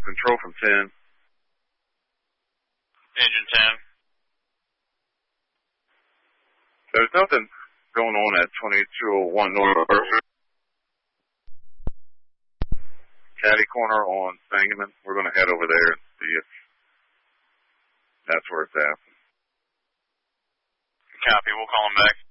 control from 10. Engine 10. There's nothing going on at 2201 North. Caddy corner on Sangamon. We're going to head over there and see if that's where it's at. Copy. We'll call him back.